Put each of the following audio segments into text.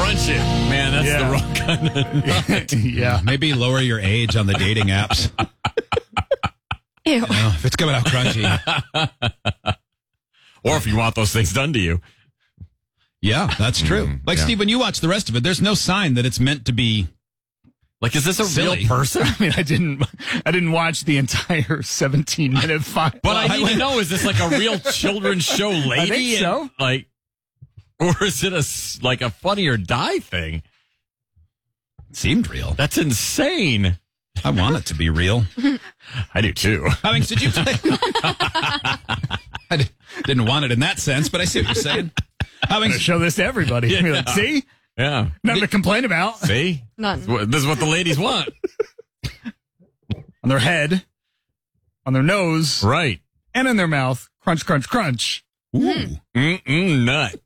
crunch it. Man, that's the wrong kind of nut. Yeah. Maybe lower your age on the dating apps. Ew. You know, if it's coming out crunchy. Or if you want those things done to you. Yeah, that's true. Like, Steve, when you watch the rest of it, there's no sign that it's meant to be. Like, is this a silly real person? I mean, I didn't watch the entire 17-minute fight. But I need to know, is this like a real children's show lady? I think so. Like, or is it like a Funny or Die thing? It seemed real. That's insane. I want it to be real. I do too. I mean, did you play? I didn't want it in that sense, but I see what you're saying. I'm going to show this to everybody. Yeah. Be like, see? Yeah. Nothing to complain about. See? None. This is what the ladies want. On their head, on their nose, Right. and in their mouth. Crunch, crunch, crunch. Ooh. Nut.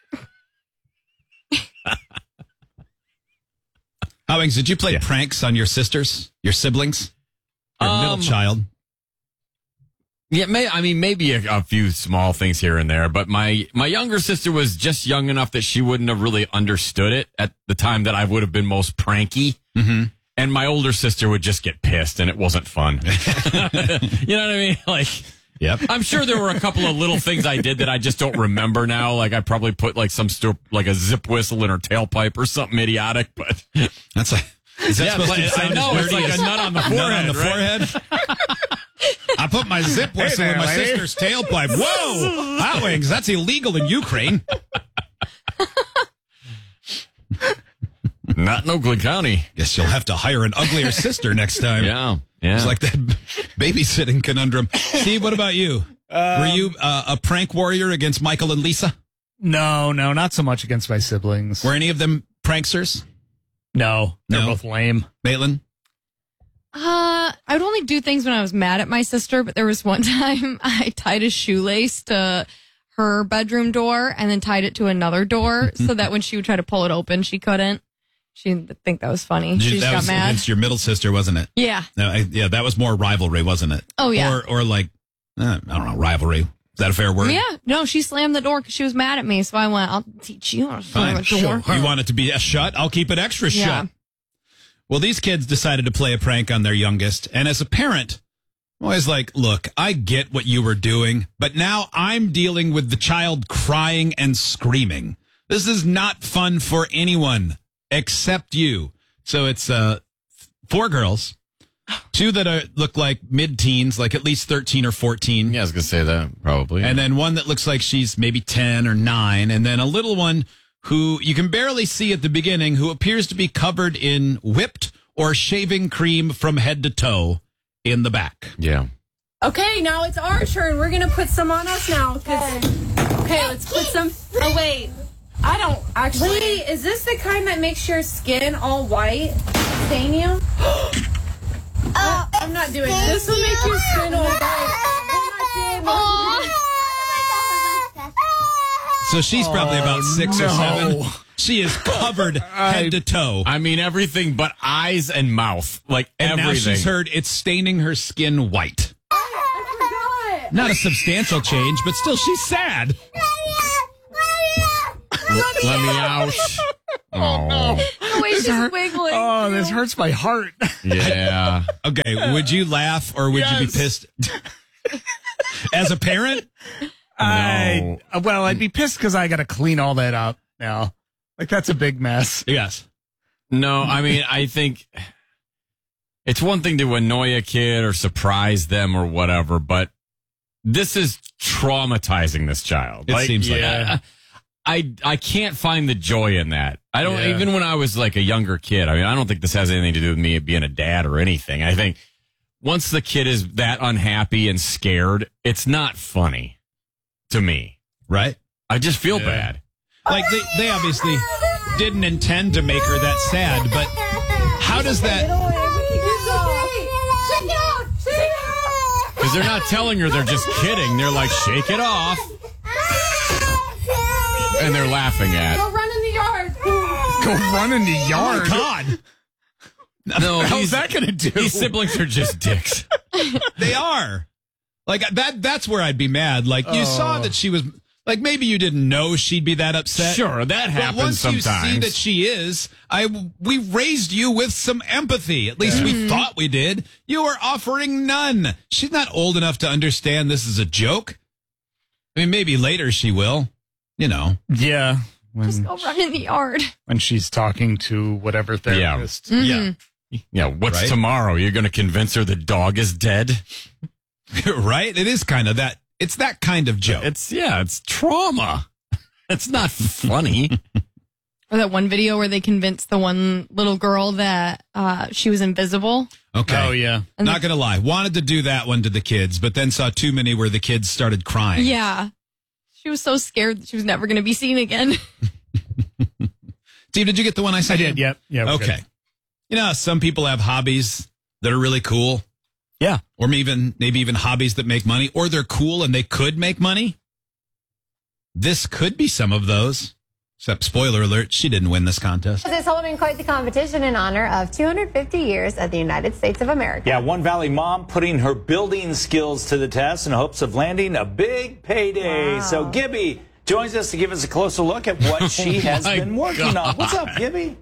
Howings, did you play pranks on your sisters, your siblings, your middle child? Yeah, maybe a few small things here and there, but my younger sister was just young enough that she wouldn't have really understood it at the time that I would have been most pranky. Mm-hmm. And my older sister would just get pissed, and it wasn't fun. You know what I mean? Like, yep. I'm sure there were a couple of little things I did that I just don't remember now. Like, I probably put like like a zip whistle in her tailpipe or something idiotic. But that's like, is that supposed to sound I know as it's dirty like as a nut on the forehead. nut on the right? forehead? I put my zip whistle there, in my lady. sister's tailpipe. Whoa! Howings, that's illegal in Ukraine. Not in Oakland County. Guess you'll have to hire an uglier sister next time. Yeah. It's like that babysitting conundrum. Steve, what about you? Were you a prank warrior against Michael and Lisa? No, not so much against my siblings. Were any of them pranksters? No, they're No. both lame. Maitland? I would only do things when I was mad at my sister, but there was one time I tied a shoelace to her bedroom door and then tied it to another door so that when she would try to pull it open, she couldn't. She didn't think that was funny. She just that got was mad. against your middle sister, wasn't it? Yeah. No, yeah, that was more rivalry, wasn't it? Oh, yeah. Or like, I don't know, rivalry. Is that a fair word? Yeah. No, she slammed the door because she was mad at me. So I went, I'll teach you how to slam Fine. a door. You want it to be shut? I'll keep it extra Yeah. shut. Well, these kids decided to play a prank on their youngest. And as a parent, I'm always like, look, I get what you were doing, but now I'm dealing with the child crying and screaming. This is not fun for anyone except you. So it's 4 girls, 2 that look like mid-teens, like at least 13 or 14. Yeah, I was going to say that, probably. And then one that looks like she's maybe 10 or 9. And then a little one who you can barely see at the beginning, who appears to be covered in whipped or shaving cream from head to toe in the back. Yeah. Okay, now it's our turn. We're gonna put some on us now. Okay, let's put some. Oh wait, I don't actually. Wait, is this the kind that makes your skin all white? Stain you? I'm not doing this. This will make your skin all white. I'm not doing this. So she's probably about 6 or 7. no. She is covered head to toe. I mean, everything but eyes and mouth. Like, And everything. now she's heard it's staining her skin white. I forgot. Not a substantial change, but still she's sad. Let me out. Oh, The way she's wiggling. Oh, this hurts my heart. yeah. Okay, would you laugh or would you be pissed? As a parent? I'd be pissed because I got to clean all that up now. Like, that's a big mess. Yes. No, I mean, I think it's one thing to annoy a kid or surprise them or whatever, but this is traumatizing this child. It seems like it. I can't find the joy in that. I don't, Yeah. even when I was like a younger kid, I mean, I don't think this has anything to do with me being a dad or anything. I think once the kid is that unhappy and scared, it's not funny to me. Right? I just feel bad. Like, they obviously didn't intend to make her that sad, but how does that... Because they're not telling her, they're just kidding. They're like, shake it off. And they're laughing at. Go run in the yard. Go run in the yard. Oh, God. No, How's that going to do? These siblings are just dicks. They are. Like, that's where I'd be mad. Like, you saw that she was... Like maybe you didn't know she'd be that upset. Sure, that But happens once sometimes. you see that she is, we raised you with some empathy. At least we thought we did. You are offering none. She's not old enough to understand this is a joke. I mean, maybe later she will. You know. Yeah. Just go run in the yard. When she's talking to whatever therapist. Yeah. Yeah, what's Right? tomorrow? You're going to convince her the dog is dead? Right? It is kind of that. It's that kind of joke. It's trauma. It's not funny. Or that one video where they convinced the one little girl that she was invisible. Okay. Oh, yeah. Not going to lie. Wanted to do that one to the kids, but then saw too many where the kids started crying. Yeah. She was so scared that she was never going to be seen again. Steve, did you get the one I I sent? did. Yep. Yeah. we're Okay. good. You know, some people have hobbies that are really cool, Yeah. or maybe even hobbies that make money, or they're cool and they could make money. This could be some of those. Except, spoiler alert, she didn't win this contest. Is holding quite the competition in honor of 250 years of the United States of America. Yeah, one Valley mom putting her building skills to the test in hopes of landing a big payday. Wow. So Gibby joins us to give us a closer look at what she has my been working God. on. What's up, Gibby?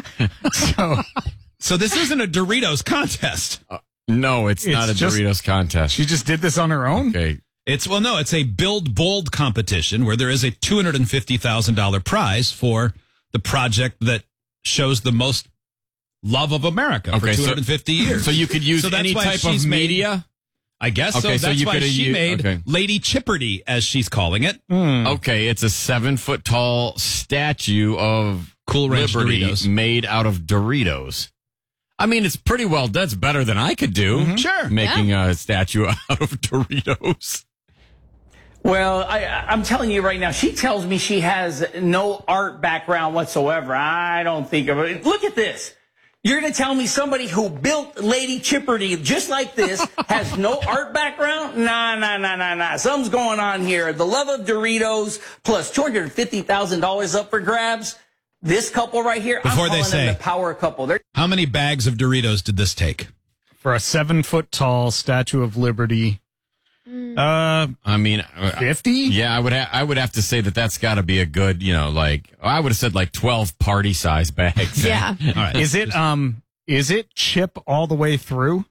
So this isn't a Doritos contest. No, it's not a just- Doritos contest. She just did this on her own? Okay. It's a Build Bold competition where there is a $250,000 prize for the project that shows the most love of America for Okay, so- 250 years. So you could use So that's any why type of she's made- media? I guess Okay, so. so That's you why coulda she u- made okay. Lady Chipperty, as she's calling it. Okay, it's a 7-foot tall statue of Cool Ranch Liberty Doritos. made out of Doritos. I mean, it's pretty well. That's better than I could do. Sure. Making a statue out of Doritos. Well, I'm telling you right now, she tells me she has no art background whatsoever. I don't think of it. Look at this. You're going to tell me somebody who built Lady Chipperty just like this has no art background? Nah. Something's going on here. The love of Doritos plus $250,000 up for grabs. This couple right here, Before I'm they calling say- them the power couple. They're How many bags of Doritos did this take? For a 7-foot tall Statue of Liberty. I mean, 50? yeah, I would have to say that that's got to be a good, I would have said like 12 party size bags. Yeah. All right. Is it chip all the way through?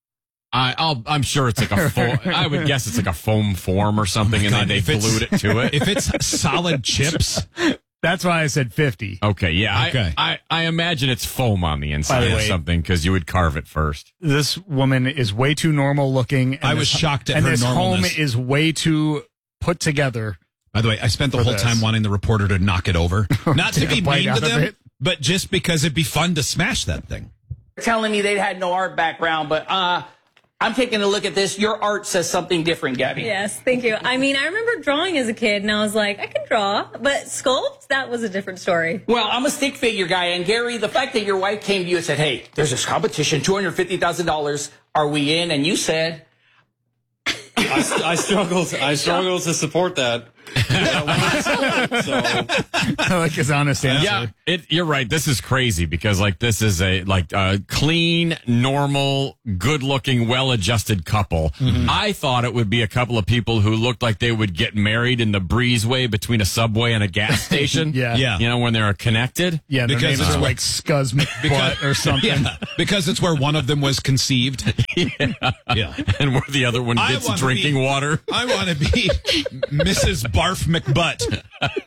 I'm sure it's like a foam. I would guess it's like a foam form or something, and then God, they if it's- glued it to it. If it's solid chips, That's why I said 50. Okay, yeah. Okay. I imagine it's foam on the inside By the or way- something because you would carve it first. This woman is way too normal looking. And I was this- shocked at and her this home normalness. is way too put together. by the way, I spent the For whole this. time wanting the reporter to knock it over. Not to Take a be bite mean to out of them, it. but just because it'd be fun to smash that thing. telling me they had no art background, but I'm taking a look at this. Your art says something different, Gabby. Yes, thank you. I mean, I remember drawing as a kid, and I was like, I can draw, but sculpt, that was a different story. Well, I'm a stick figure guy, and Gary, the fact that your wife came to you and said, hey, there's this competition, $250,000, are we in? And you said, I struggle to support that. So I like his honest answer. Yeah, you're right. This is crazy because this is a clean, normal, good-looking, well-adjusted couple. I thought it would be a couple of people who looked like they would get married in the breezeway between a Subway and a gas station. Yeah. when they're connected. Yeah, their Because names it's are what- like Scuzz McButt or something. Yeah, because it's where one of them was conceived. Yeah. And where the other one I gets wanna drinking be- water. I want to be Mrs. Barf McButt.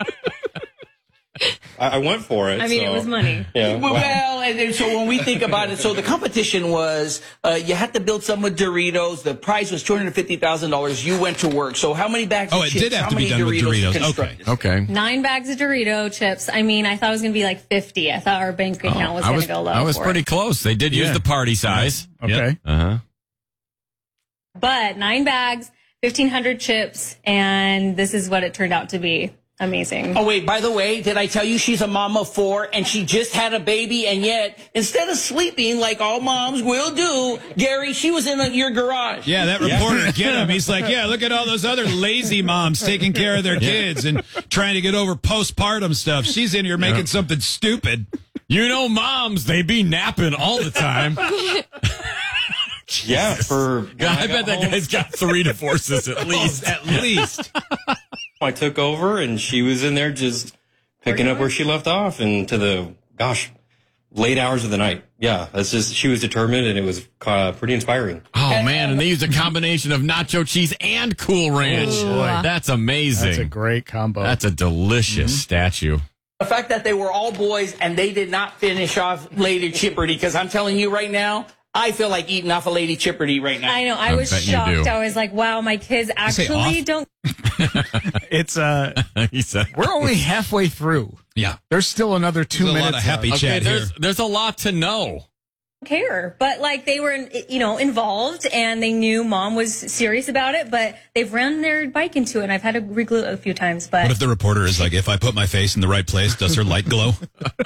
I went for it. I mean, it was money. Yeah. well, and so when we think about it, so the competition was you had to build some with Doritos. The prize was $250,000. You went to work. So how many bags Oh, of it chips? did have How to be many done with Doritos. constructed? Okay. 9 bags of Dorito chips. I mean, I thought it was going to be like 50. I thought our bank account was I going was to go low. I was for pretty it. close. They did use Yeah. the party size. Okay. Uh-huh. But 9 bags, 1,500 chips, and this is what it turned out to be. Amazing. Oh, wait, by the way, did I tell you she's a mom of 4 and she just had a baby, and yet instead of sleeping like all moms will do, Gary, she was in your garage. Yeah, that reporter, get him. He's like, yeah, look at all those other lazy moms taking care of their kids and trying to get over postpartum stuff. She's in here making something stupid. Moms, they be napping all the time. Yeah, for I bet that guy's got 3 divorces at least. At least. I took over, and she was in there just picking up where she left off, and to the late hours of the night. Yeah, that's just, she was determined, and it was pretty inspiring. Oh, man, and they used a combination of nacho cheese and Cool Ranch. That's amazing. That's a great combo. That's a delicious statue. The fact that they were all boys and they did not finish off Lady Chipperty, because I'm telling you right now, I feel like eating off a Lady Chipperty right now. I know. I was bet you shocked. do. I was like, wow, my kids actually don't. It's He said, we're only halfway through. Yeah. There's still another 2 There's a minutes. lot of happy left. chat here. there's a lot to know. care, but like they were, involved, and they knew Mom was serious about it, but they've run their bike into it, and I've had to reglue it a few times. But What if the reporter is like, if I put my face in the right place, does her light glow?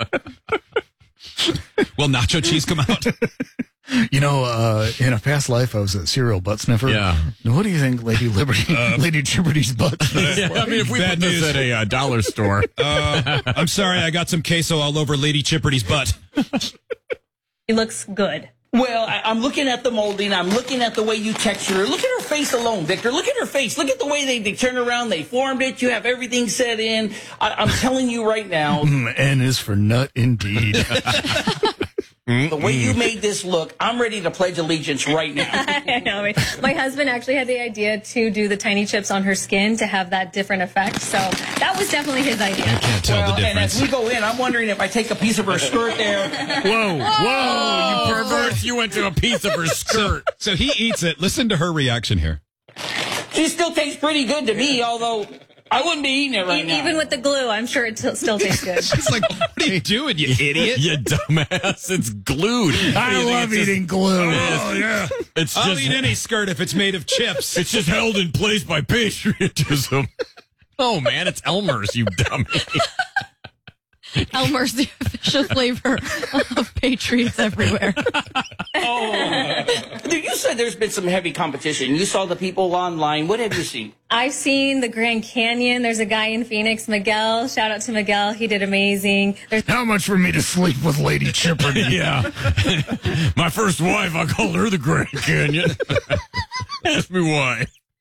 Will nacho cheese come out? You know, in a past life, I was a serial butt sniffer. Yeah. Now, what do you think Lady Chipperty's butt smells Yeah, like? I mean, if we Bad put this news. at a dollar store. I'm sorry, I got some queso all over Lady Chipperty's butt. it looks good. Well, I'm looking at the molding. I'm looking at the way you texture her. Look at her face alone, Victor. Look at her face. Look at the way they turn around. They formed it. You have everything set in. I'm telling you right now. N is for nut indeed. The way you made this look, I'm ready to pledge allegiance right now. I know. My husband actually had the idea to do the tiny chips on her skin to have that different effect. So that was definitely his idea. Can't tell the And as difference. we go in, I'm wondering if I take a piece of her skirt there. Whoa, you perverts. You went to a piece of her skirt. So he eats it. Listen to her reaction here. She still tastes pretty good to me, although I wouldn't be eating it right now. Even with the glue, I'm sure it still tastes good. She's like, what are you doing, you idiot? You dumbass. It's glued. I love eating glue. Oh, yeah. It's I'll just, eat any skirt if it's made of chips. it's just held in place by patriotism. Oh, man, it's Elmer's, you dummy. Elmer's the official flavor of Patriots everywhere. Dude, you said there's been some heavy competition. You saw the people online. What have you seen? I've seen the Grand Canyon. There's a guy in Phoenix, Miguel. Shout out to Miguel. He did amazing. There's How much for me to sleep with Lady Chipperty? Yeah. My first wife, I called her the Grand Canyon. Ask me why.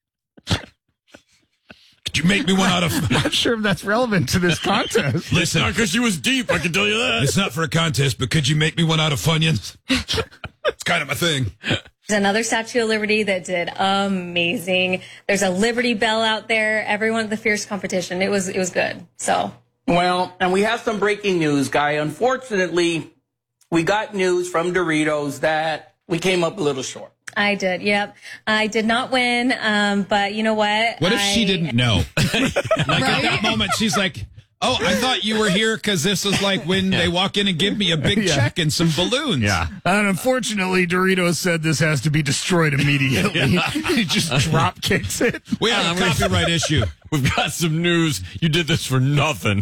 Could you make me one out of... I'm not sure if that's relevant to this contest. Listen, Not because she was deep, I can tell you that. it's not for a contest, but could you make me one out of Funyuns? It's kind of my thing. another Statue of Liberty that did amazing. There's a Liberty Bell out there. Everyone at the fierce competition. It was good. So. Well, and we have some breaking news, Guy. Unfortunately, we got news from Doritos that we came up a little short. I did. Yep. I did not win. But you know what? What if she didn't know? Like at that moment, she's like, oh, I thought you were here because this is like when they walk in and give me a big check and some balloons. Yeah. And unfortunately, Doritos said this has to be destroyed immediately. He just drop kicks it. We have a copyright issue. We've got some news. You did this for nothing.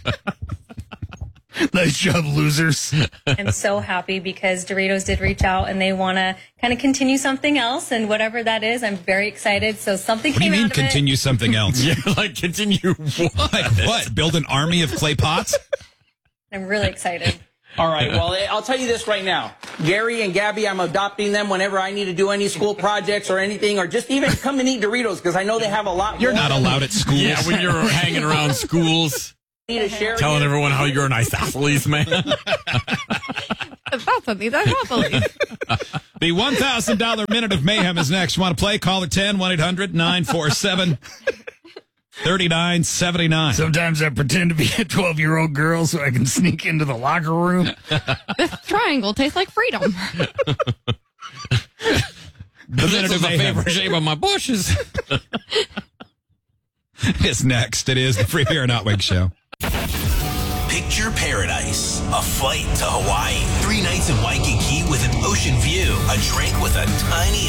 Nice job, losers. I'm so happy because Doritos did reach out and they want to kind of continue something else, and whatever that is, I'm very excited. So something What do you came mean out of it. continue something else? Yeah, like continue what? Like what? Build an army of clay pots? I'm really excited. All right. Well, I'll tell you this right now. Gary and Gabby, I'm adopting them whenever I need to do any school projects or anything, or just even come and eat Doritos because I know they have a lot. You're more. not allowed at schools. Yeah, when you're hanging around schools, Need to share telling it. everyone how you're an isosceles man. That's something that's awfully. The $1,000 Minute of Mayhem is next. Want to play? Call at 10-1-800-947-3979. Sometimes I pretend to be a 12-year-old girl so I can sneak into the locker room. This triangle tastes like freedom. This Minute is of the Mayhem favorite shape of my bushes. is next. It is the Free Beer and Hot Wings Show. Picture paradise. A flight to Hawaii. 3 nights in Waikiki with an ocean view. A drink with a tiny